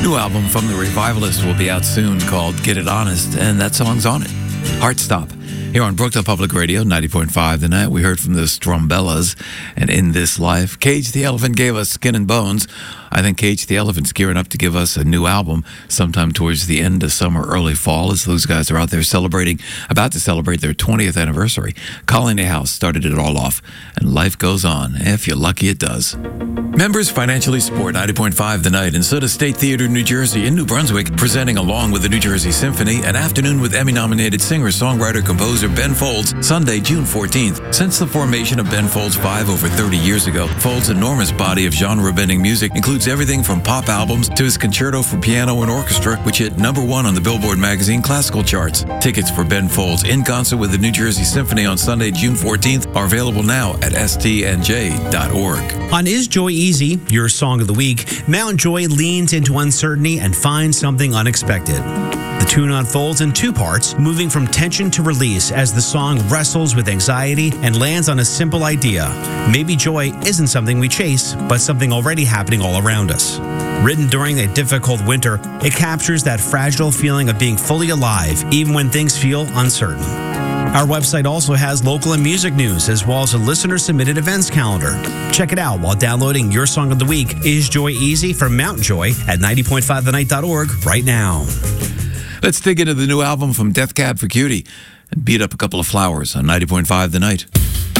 New album from the Revivalist will be out soon called Get It Honest, and that song's on it. Heartstop. Here on Brooklyn Public Radio, 90.5 The Night, we heard from the Strumbellas, and In This Life. Cage the Elephant gave us Skin and Bones. I think Cage the Elephant's gearing up to give us a new album sometime towards the end of summer, early fall, as those guys are out there about to celebrate their 20th anniversary. Colony House started it all off, and life goes on. If you're lucky, it does. Members financially support 90.5 The Night, and so does State Theater New Jersey in New Brunswick, presenting along with the New Jersey Symphony an afternoon with Emmy-nominated singer, songwriter, composer Ben Folds, Sunday, June 14th. Since the formation of Ben Folds 5 over 30 years ago, Folds' enormous body of genre-bending music includes everything from pop albums to his concerto for piano and orchestra, which hit #1 on the Billboard magazine classical charts. Tickets for Ben Folds in concert with the New Jersey Symphony on Sunday, June 14th are available now at stnj.org. On Is Joy Easy, your song of the week, Mount Joy leans into uncertainty and finds something unexpected. The tune unfolds in two parts, moving from tension to release as the song wrestles with anxiety and lands on a simple idea. Maybe joy isn't something we chase, but something already happening all around us. Written during a difficult winter, it captures that fragile feeling of being fully alive, even when things feel uncertain. Our website also has local and music news, as well as a listener-submitted events calendar. Check it out while downloading your song of the week, Is Joy Easy from Mount Joy at 90.5thenight.org right now. Let's dig into the new album from Death Cab for Cutie and beat up a couple of flowers on 90.5 The Night.